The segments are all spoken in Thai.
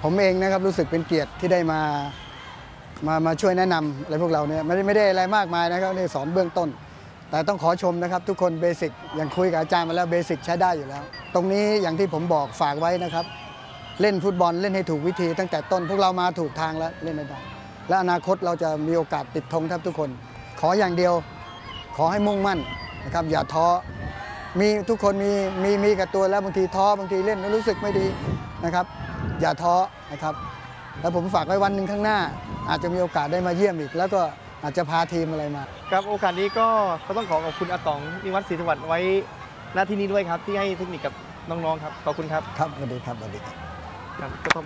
ผมเองนะครับรู้สึกเป็นเกียรติที่ได้มาช่วยแนะนำอะไรพวกเราเนี่ยไม่ได้อะไรมากมายนะครับนี่สอนเบื้องต้นแต่ต้องขอชมนะครับทุกคนเบสิกอย่างคุยกับอาจารย์มาแล้วเบสิกใช้ได้อยู่แล้วตรงนี้อย่างที่ผมบอกฝากไว้นะครับเล่นฟุตบอลเล่นให้ถูกวิธีตั้งแต่ต้นพวกเรามาถูกทางแล้วเล่นได้และอนาคตเราจะมีโอกาสติดธงแทบทุกคนขออย่างเดียวขอให้มุ่งมั่นนะครับอย่าท้อมีทุกคนมีกับตัวแล้วบางทีท้อบางทีเล่นแล้วรู้สึกไม่ดีนะครับอย่าท้อนะครับแล้วผมฝากไว้วันหนึ่งข้างหน้าอาจจะมีโอกาสได้มาเยี่ยมอีกแล้วก็อาจจะพาทีมอะไรมาครับโอกาสนี้ก็ต้องขอขอบคุณอาต๋องนิวัฒน์ศรีสวัสดิ์ไว้หน้าที่นี้ด้วยครับที่ให้เทคนิคกับน้องๆครับขอบคุณครับครับสวัสดีครับสวัสดีครับก็ต้อง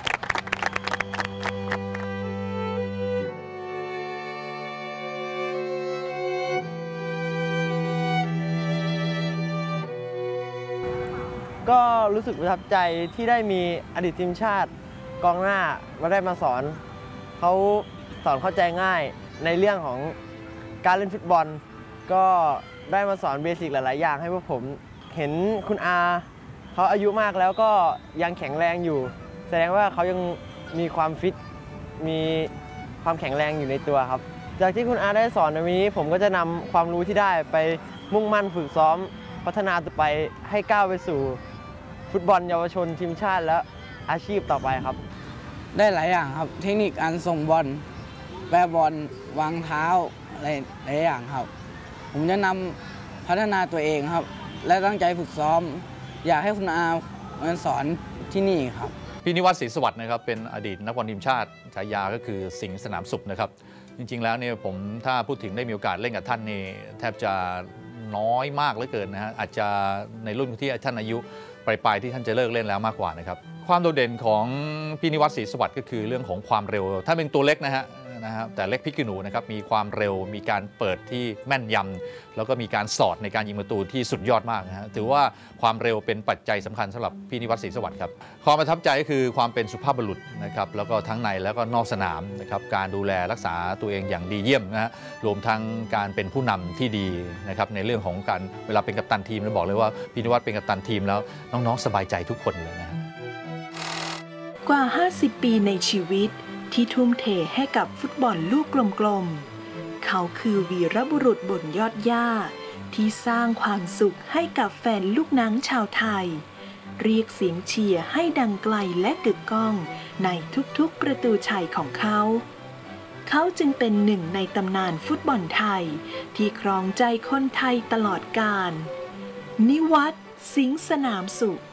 ก็รู้สึกประทับใจที่ได้มีอดีตทีมชาติกองหน้ามาได้มาสอนเขาสอนเข้าใจง่ายในเรื่องของการเล่นฟุตบอลก็ได้มาสอนเบสิกหลายๆอย่างให้พวกผมเห็นคุณอาเขาอายุมากแล้วก็ยังแข็งแรงอยู่แสดงว่าเขายังมีความฟิตมีความแข็งแรงอยู่ในตัวครับจากที่คุณอาได้สอนในวันนี้ผมก็จะนำความรู้ที่ได้ไปมุ่งมั่นฝึกซ้อมพัฒนาต่อไปให้ก้าวไปสู่ฟุตบอลเยาวชนทีมชาติและอาชีพต่อไปครับได้หลายอย่างครับเทคนิคการส่งบอลแปรบอลวางเท้าอะไรหลายอย่างครับผมจะนำพัฒนาตัวเองครับและตั้งใจฝึกซ้อมอยากให้คุณอามาสอนที่นี่ครับพี่นิวัฒน์ศรีสวัสดิ์นะครับเป็นอดีตนักบอลทีมชาติฉายาก็คือสิงห์สนามสุขนะครับจริงๆแล้วเนี่ยผมถ้าพูดถึงได้มีโอกาสเล่นกับท่านนี่แทบจะน้อยมากเหลือเกินนะฮะอาจจะในรุ่นที่ท่านอายุปลายๆที่ท่านจะเลิกเล่นแล้วมากกว่านะครับความโดดเด่นของพี่นิวัฒน์ศรีสวัสดิ์ก็คือเรื่องของความเร็วท่านเป็นตัวเล็กนะฮะแต่เล็กพริกขี้หนูนะครับมีความเร็วมีการเปิดที่แม่นยำแล้วก็มีการสอดในการยิงประตูที่สุดยอดมากนะฮะถือว่าความเร็วเป็นปัจจัยสำคัญสำหรับพี่นิวัฒน์ศรีสวัสดิ์ครับความประทับใจก็คือความเป็นสุภาพบุรุษนะครับแล้วก็ทั้งในแล้วก็นอกสนามนะครับการดูแลรักษาตัวเองอย่างดีเยี่ยมนะฮะรวมทั้งการเป็นผู้นำที่ดีนะครับในเรื่องของการเวลาเป็นกัปตันทีมเราบอกเลยว่าพี่นิวัฒน์เป็นกัปตันทีมแล้วน้องๆสบายใจทุกคนเลยนะกว่า 50 ปีในชีวิตที่ทุ่มเทให้กับฟุตบอลลูกกลมๆเขาคือวีรบุรุษบนยอดหญ้าที่สร้างความสุขให้กับแฟนลูกหนังชาวไทยเรียกเสียงเชียร์ให้ดังไกลและกึกก้องในทุกๆประตูชัยของเขาจึงเป็นหนึ่งในตำนานฟุตบอลไทยที่ครองใจคนไทยตลอดกาลนิวัฒน์ สิงห์สนามสุข